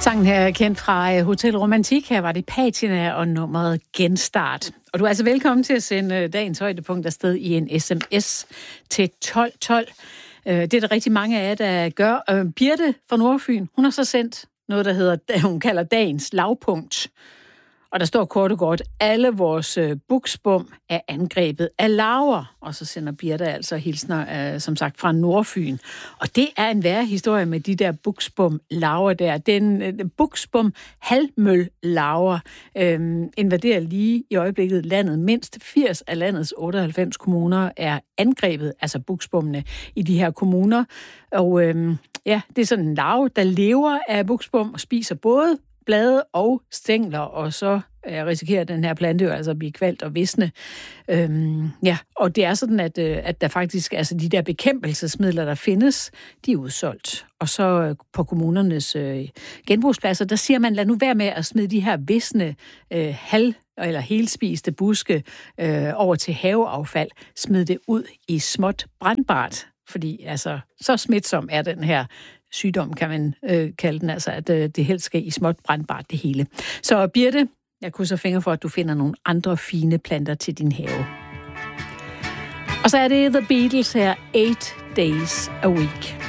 Sangen her er kendt fra Hotel Romantik. Her var det Patina og nummeret Genstart. Og du er altså velkommen til at sende dagens højdepunkt afsted i en sms til 1212. Det er der rigtig mange af jer, der gør. Birte fra Nordfyn, hun har så sendt noget, der hedder, hun kalder dagens lavpunkt. Og der står kort og godt, alle vores buksbum er angrebet af larver. Og så sender Birte altså hilsner, som sagt, fra Nordfyn. Og det er en værre historie med de der buksbum-larver der. Den buksbum-halvmøl-larver invaderer lige i øjeblikket landet. Mindst 80 af landets 98 kommuner er angrebet, altså buksbummene i de her kommuner. Og ja, det er sådan en larve, der lever af buksbum og spiser både blade og stængler, og så risikerer den her plante jo altså at blive kvalt og visne. Ja, og det er sådan, at der faktisk, altså de der bekæmpelsesmidler, der findes, de er udsolgt. Og så på kommunernes genbrugspladser, der siger man, lad nu være med at smide de her visne eller helspiste buske over til haveaffald. Smid det ud i småt brandbart, fordi altså, så smitsom er den her sygdom, kan man kalde den, altså at det helst skal i småt brandbart det hele. Så Birte, jeg krydser fingre for, at du finder nogle andre fine planter til din have. Og så er det The Beatles her, 8 Days a Week.